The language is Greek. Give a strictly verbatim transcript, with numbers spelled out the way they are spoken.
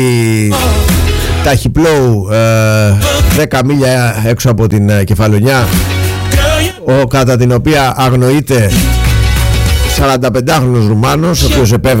ταχυπλόου ε, δέκα μίλια έξω από την ε, Κεφαλονιά, ο, κατά την οποία αγνοείται σαρανταπεντάχρονος Ρουμάνος, ο οποίος επέβαινε